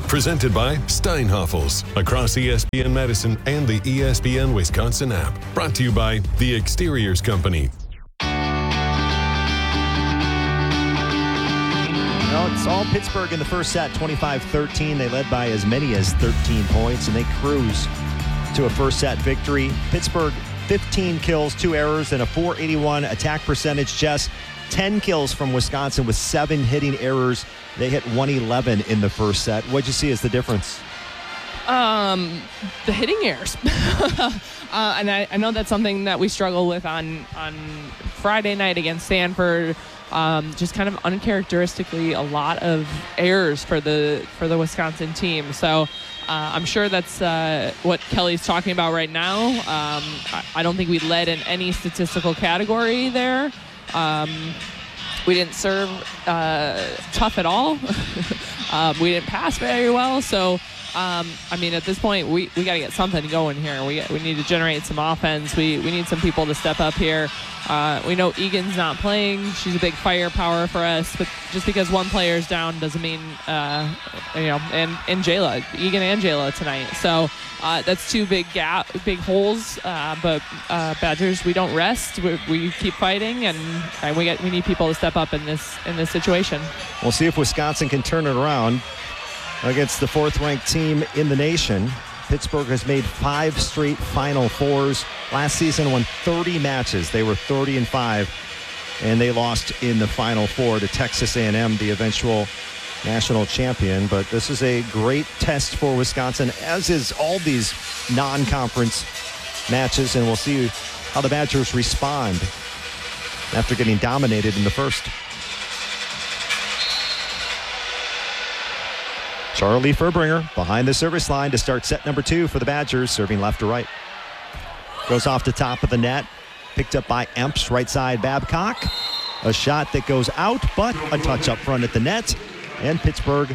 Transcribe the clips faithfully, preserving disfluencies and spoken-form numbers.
Presented by Steinhoffels across E S P N Medicine and the E S P N Wisconsin app. Brought to you by The Exteriors Company. Well, it's all Pittsburgh in the first set, twenty-five thirteen. They led by as many as thirteen points, and they cruise to a first set victory. Pittsburgh, fifteen kills, two errors, and a four eighty-one attack percentage. Jess, ten kills from Wisconsin with seven hitting errors. They hit one eleven in the first set. What'd you see as the difference? Um, the hitting errors. uh, and I, I know that's something that we struggle with on, on Friday night against Stanford. Um, just kind of uncharacteristically a lot of errors for the for the Wisconsin team. So uh, I'm sure that's uh, what Kelly's talking about right now. Um, I, I don't think we led in any statistical category there. Um, we didn't serve uh, tough at all. um, we didn't pass very well. So, um, I mean, at this point, we, we got to get something going here. We we need to generate some offense. We we need some people to step up here. Uh, we know Egan's not playing. She's a big firepower for us, but just because one player's down doesn't mean, uh, you know, and, and Jayla, Egan and Jayla tonight. So uh, that's two big gap, big holes. Uh, but uh, Badgers, we don't rest. We, we keep fighting, and, and we get we need people to step up in this in this situation. We'll see if Wisconsin can turn it around against the fourth-ranked team in the nation. Pittsburgh has made five straight Final Fours. Last season won thirty matches. They were thirty and five, and they lost in the Final Four to Texas A and M, the eventual national champion. But this is a great test for Wisconsin, as is all these non-conference matches, and we'll see how the Badgers respond after getting dominated in the first. Charlie Furbringer behind the service line to start set number two for the Badgers, serving left to right. Goes off the top of the net, picked up by Emps, right side Babcock. A shot that goes out, but a touch up front at the net. And Pittsburgh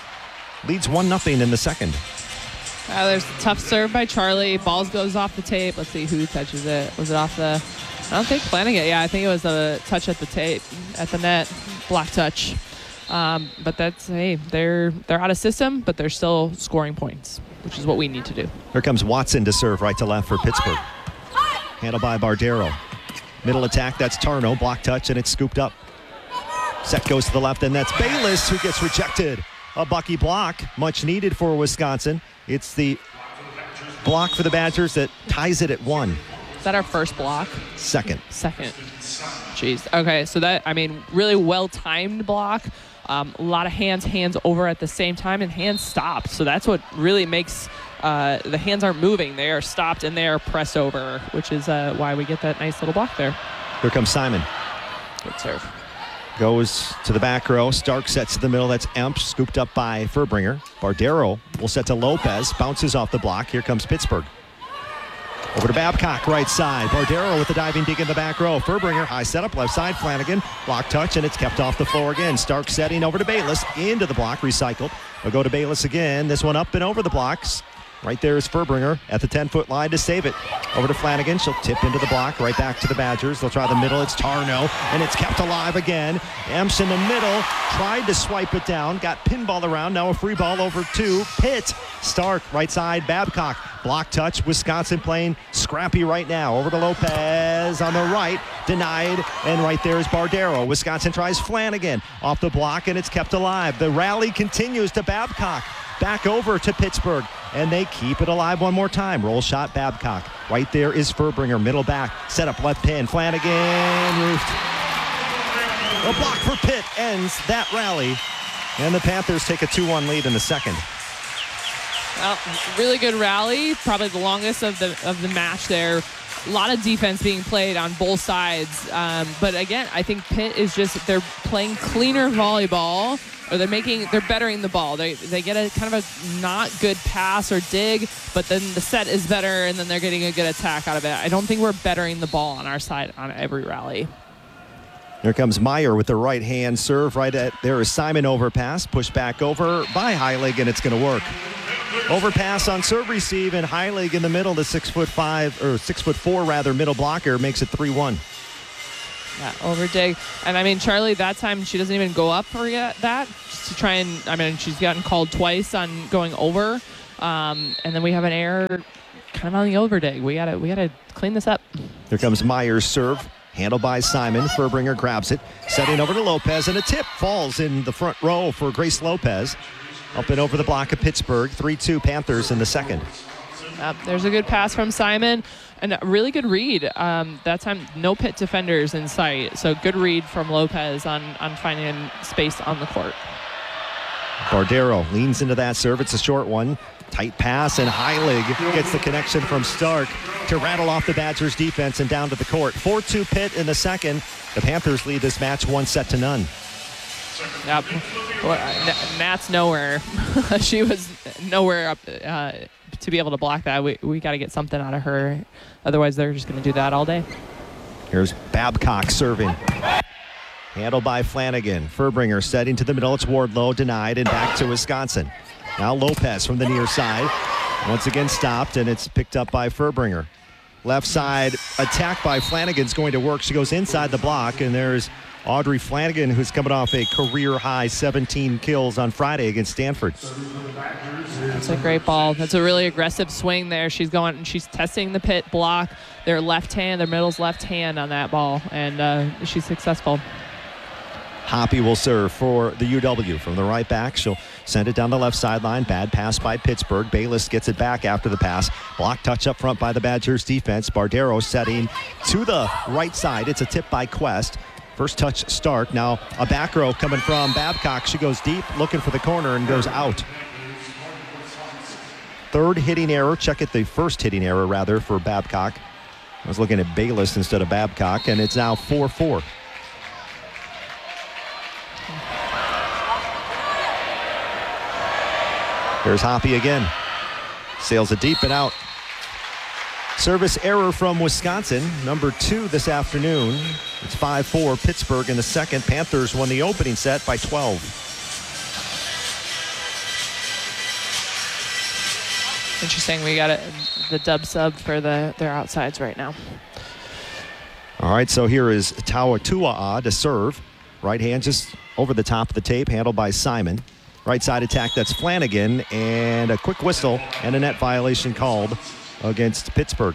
leads one nothing in the second. Uh, there's a tough serve by Charlie. Balls goes off the tape. Let's see who touches it. Was it off the... I don't think Flanagan. Yeah, I think it was a touch at the tape, at the net. Block touch. Um, but that's, hey, they're they're out of system, but they're still scoring points, which is what we need to do. Here comes Watson to serve right to left for Pittsburgh. Handled by Bardero. Middle attack, that's Tarno. Block touch, and it's scooped up. Set goes to the left, and that's Bayless who gets rejected. A Bucky block, much needed for Wisconsin. It's the block for the Badgers that ties it at one. Is that our first block? Second. Second. Jeez. Okay, so that, I mean, really well-timed block. Um, a lot of hands, hands over at the same time, and hands stopped. So that's what really makes uh, the hands aren't moving. They are stopped, and they are pressed over, which is uh, why we get that nice little block there. Here comes Simon. Good serve. Goes to the back row. Stark sets to the middle. That's Emp, scooped up by Furbringer. Bardero will set to Lopez. Bounces off the block. Here comes Pittsburgh. Over to Babcock, right side. Bardero with the diving dig in the back row. Furbringer, high setup, left side. Flanagan, block touch, and it's kept off the floor again. Stark setting over to Bayless, into the block, recycled. We'll go to Bayless again. This one up and over the blocks. Right there is Furbringer at the ten-foot line to save it. Over to Flanagan. She'll tip into the block, right back to the Badgers. They'll try the middle. It's Tarno, and it's kept alive again. Emps in the middle, tried to swipe it down, got pinball around. Now a free ball over to Pitt. Stark, right side, Babcock. Block touch, Wisconsin playing scrappy right now. Over to Lopez on the right, denied, and right there is Bardero. Wisconsin tries Flanagan off the block, and it's kept alive. The rally continues to Babcock. Back over to Pittsburgh, and they keep it alive one more time. Roll shot, Babcock. Right there is Furbringer, middle back, set up left pin. Flanagan, roofed. A block for Pitt ends that rally, and the Panthers take a two one lead in the second. Well, really good rally, probably the longest of the of the match there. A lot of defense being played on both sides, um, but again, I think Pitt is just they're playing cleaner volleyball. Or they're making, they're bettering the ball. They they get a kind of a not good pass or dig, but then the set is better, and then they're getting a good attack out of it. I don't think we're bettering the ball on our side on every rally. Here comes Meyer with the right hand serve. Right at there is Simon overpass, pushed back over by Heilig, and it's going to work. Overpass on serve receive, and Heilig in the middle, the six foot five or six foot four rather middle blocker makes it three one. Yeah, overdig. And I mean, Charlie, that time she doesn't even go up for that, just to try and, I mean, she's gotten called twice on going over. Um, and then we have an error kind of on the overdig. We gotta, we gotta clean this up. Here comes Myers' serve. Handled by Simon. Furbringer grabs it. Setting over to Lopez, and a tip falls in the front row for Grace Lopez. Up and over the block of Pittsburgh. three two Panthers in the second. Uh, there's a good pass from Simon, and a really good read. Um, that time, no Pitt defenders in sight, so good read from Lopez on, on finding space on the court. Bardero leans into that serve. It's a short one. Tight pass, and Heilig gets the connection from Stark to rattle off the Badgers defense and down to the court. four two Pitt in the second. The Panthers lead this match one set to none. Yep. Nat's nowhere. She was nowhere up uh, to be able to block that. We, we got to get something out of her. Otherwise, they're just going to do that all day. Here's Babcock serving. Handled by Flanagan. Furbringer setting to the middle. It's Wardlow, denied, and back to Wisconsin. Now Lopez from the near side. Once again stopped, and it's picked up by Furbringer. Left side attack by Flanagan's going to work. She goes inside the block, and there's Audrey Flanagan, who's coming off a career-high seventeen kills on Friday against Stanford. That's a great ball. That's a really aggressive swing there. She's going, she's testing the Pitt block. Their left hand, their middle's left hand on that ball, and uh, she's successful. Hoppy will serve for the U W from the right back. She'll send it down the left sideline. Bad pass by Pittsburgh. Bayless gets it back after the pass. Block touch up front by the Badgers defense. Bardero setting to the right side. It's a tip by Quest. First touch Stark. Now a back row coming from Babcock. She goes deep, looking for the corner, and goes out. Third hitting error. Check it, the first hitting error, rather, for Babcock. I was looking at Bayless instead of Babcock, and it's now four four. Here's Hoppy again. Sails it deep and out. Service error from Wisconsin, number two this afternoon. It's five four Pittsburgh in the second. Panthers won the opening set by twelve. Interesting. We got it, the dub sub for the their outsides right now. All right, so here is Taua Tua'a to serve. Right hand just over the top of the tape, handled by Simon. Right side attack, that's Flanagan, and a quick whistle and a net violation called against Pittsburgh.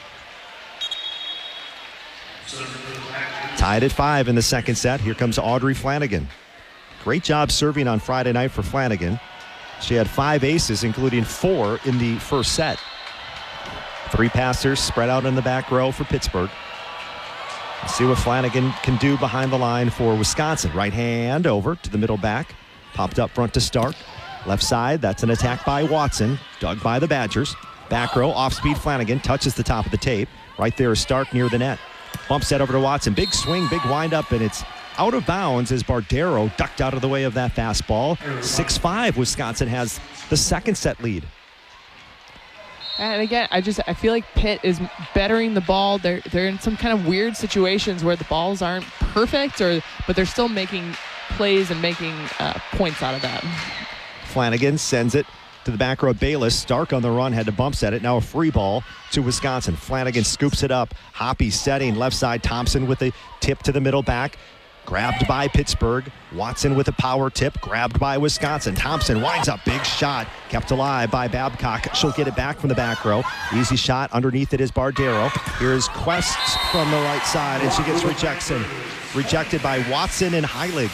Tied at five in the second set. Here comes Audrey Flanagan. Great job serving on Friday night for Flanagan. She had five aces, including four in the first set. Three passers spread out in the back row for Pittsburgh. Let's see what Flanagan can do behind the line for Wisconsin. Right hand over to the middle back. Popped up front to Stark. Left side, that's an attack by Watson. Dug by the Badgers. Back row, off-speed Flanagan. Touches the top of the tape. Right there is Stark near the net. Bump set over to Watson. Big swing, big wind-up, and it's out of bounds as Bardero ducked out of the way of that fastball. six five, Wisconsin has the second set lead. And again, I just I feel like Pitt is bettering the ball. They're they're in some kind of weird situations where the balls aren't perfect, or but they're still making plays and making uh, points out of that. Flanagan sends it to the back row. Bayless, Stark on the run, had to bump set it. Now a free ball to Wisconsin. Flanagan scoops it up. Hoppy setting left side. Thompson with a tip to the middle back. Grabbed by Pittsburgh. Watson with a power tip. Grabbed by Wisconsin. Thompson winds up. Big shot. Kept alive by Babcock. She'll get it back from the back row. Easy shot. Underneath it is Bardero. Here's Quest from the right side, and she gets rejection. Rejected by Watson and Heilig.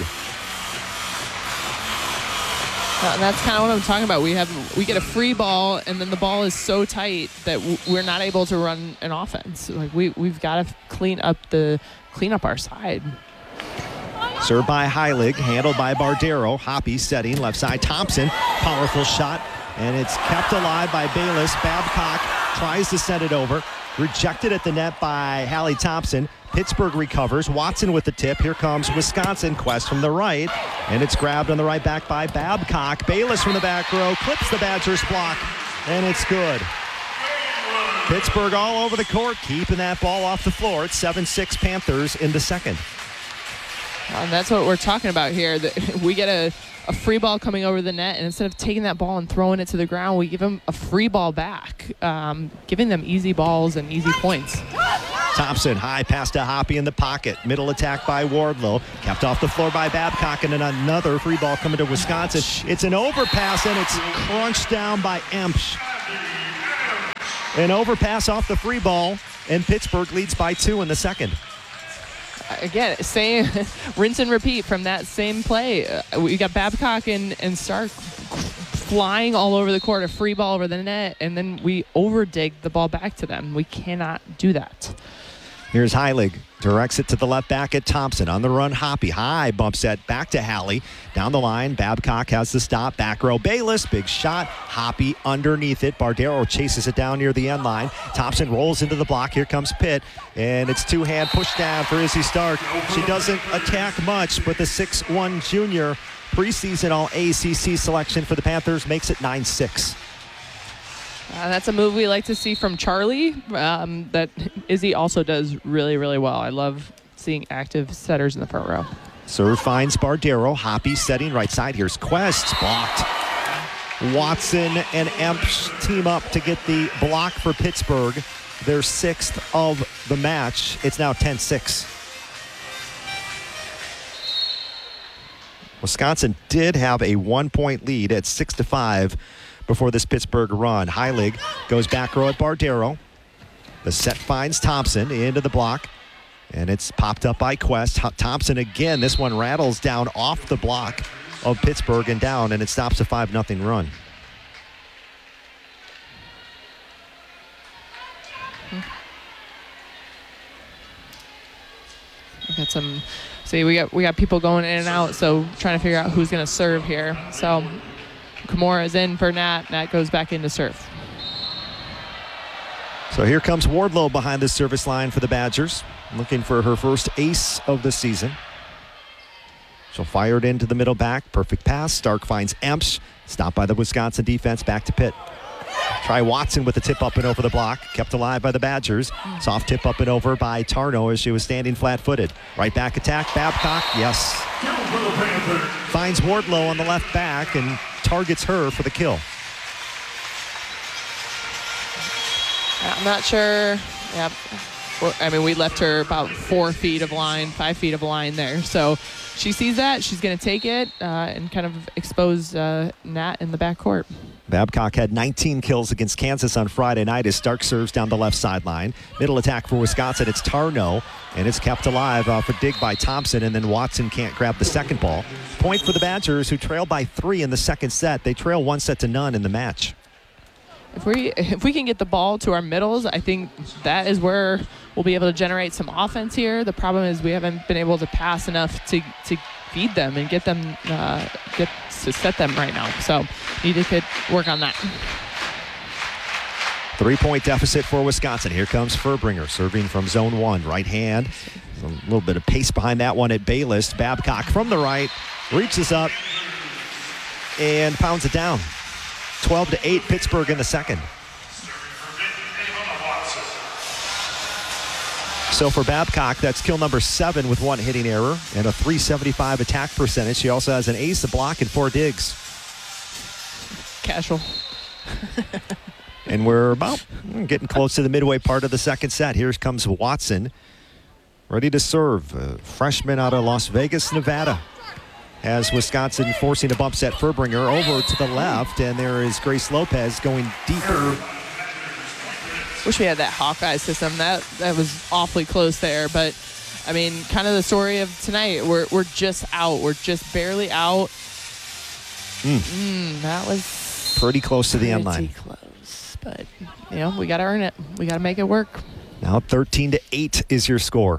Uh, that's kind of what I'm talking about. We have we get a free ball, and then the ball is so tight that w- we're not able to run an offense. Like we we've got to clean up the clean up our side. Served by Heilig, handled by Bardero. Hoppy setting left side. Thompson, powerful shot, and it's kept alive by Bayless. Babcock tries to send it over. Rejected at the net by Hallie Thompson. Pittsburgh recovers. Watson with the tip. Here comes Wisconsin. Quest from the right, and it's grabbed on the right back by Babcock. Bayless from the back row clips the Badgers block, and it's good. Pittsburgh all over the court, keeping that ball off the floor. It's seven six Panthers in the second. And that's what we're talking about here. That we get a, a free ball coming over the net, and instead of taking that ball and throwing it to the ground, we give them a free ball back, um, giving them easy balls and easy points. Thompson, high pass to Hoppy in the pocket. Middle attack by Wardlow. Kept off the floor by Babcock, and then another free ball coming to Wisconsin. It's an overpass, and it's crunched down by Empsch. An overpass off the free ball, and Pittsburgh leads by two in the second. Again, same rinse and repeat from that same play. Uh, we got Babcock and, and Stark flying all over the court, a free ball over the net, and then we overdig the ball back to them. We cannot do that. Here's Heilig. Directs it to the left back at Thompson. On the run, Hoppy. High bump set back to Halley. Down the line, Babcock has the stop. Back row, Bayless. Big shot. Hoppy underneath it. Bardero chases it down near the end line. Thompson rolls into the block. Here comes Pitt. And it's two-hand push down for Izzy Stark. She doesn't attack much, but the six one junior preseason all A C C selection for the Panthers makes it nine six. Uh, that's a move we like to see from Charlie um, that Izzy also does really, really well. I love seeing active setters in the front row. Serve finds Bardero. Hoppy setting right side. Here's Quest. Blocked. Watson and Empsch team up to get the block for Pittsburgh. Their sixth of the match. It's now ten six. Wisconsin did have a one-point lead at six to five before this Pittsburgh run. Heilig goes back row at Bardero. The set finds Thompson into the block, and it's popped up by Quest. Thompson again. This one rattles down off the block of Pittsburgh and down, and it stops a five nothing run. We got some. See, we got we got people going in and out, so trying to figure out who's going to serve here. So Kimura is in for Nat. Nat goes back in to serve. So here comes Wardlow behind the service line for the Badgers, looking for her first ace of the season. She'll fire it into the middle back. Perfect pass. Stark finds Empsch. Stopped by the Wisconsin defense. Back to Pitt. Try Watson with the tip up and over the block. Kept alive by the Badgers. Soft tip up and over by Tarno as she was standing flat-footed. Right back attack. Babcock. Yes. Finds Wardlow on the left back and targets her for the kill. I'm not sure. Yeah. I mean, we left her about four feet of line, five feet of line there. So she sees that. She's going to take it uh, and kind of expose uh, Nat in the backcourt. Babcock had nineteen kills against Kansas on Friday night as Stark serves down the left sideline. Middle attack for Wisconsin. It's Tarno, and it's kept alive off a dig by Thompson, and then Watson can't grab the second ball. Point for the Badgers, who trail by three in the second set. They trail one set to none in the match. If we if we can get the ball to our middles, I think that is where we'll be able to generate some offense here. The problem is we haven't been able to pass enough to to feed them and get them uh, get to set them right now. So need to get, work on that. Three-point deficit for Wisconsin. Here comes Furbringer serving from zone one. Right hand. A little bit of pace behind that one at Bayless. Babcock from the right reaches up and pounds it down. twelve to eight, Pittsburgh in the second. So for Babcock, that's kill number seven with one hitting error and a three seventy-five attack percentage. She also has an ace, a block, and four digs. Casual. And we're about getting close to the midway part of the second set. Here comes Watson, ready to serve. A freshman out of Las Vegas, Nevada. As Wisconsin forcing a bump set. Furbringer over to the left, and there is Grace Lopez going deeper. Wish we had that Hawkeye system. That that was awfully close there, but I mean, kind of the story of tonight. We're we're just out. We're just barely out. Mm. Mm, that was pretty close to the end line. Pretty close, but you know we got to earn it. We got to make it work. Now thirteen to eight is your score.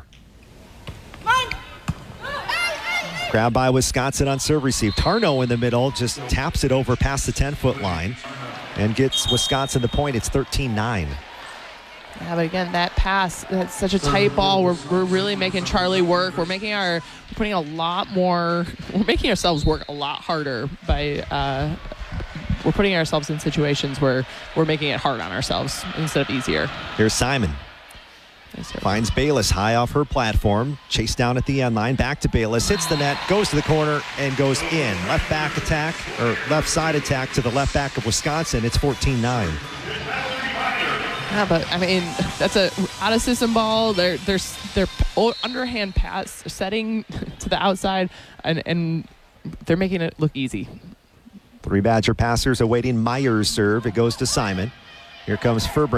Grab by Wisconsin on serve receive. Tarno in the middle just taps it over past the ten-foot line and gets Wisconsin the point. It's thirteen nine. Yeah, but again, that pass, that's such a tight ball. We're, we're really making Charlie work. We're making our, we're putting a lot more, we're making ourselves work a lot harder by, uh, we're putting ourselves in situations where we're making it hard on ourselves instead of easier. Here's Simon. Yes, finds Bayless high off her platform. Chased down at the end line. Back to Bayless. Hits the net. Goes to the corner and goes in. Left back attack, or left side attack to the left back of Wisconsin. It's fourteen nine. Yeah, but I mean, that's a out of system ball. They're they're they're underhand pass setting to the outside, and and they're making it look easy. Three Badger passers awaiting Myers' serve. It goes to Simon. Here comes Furbringer.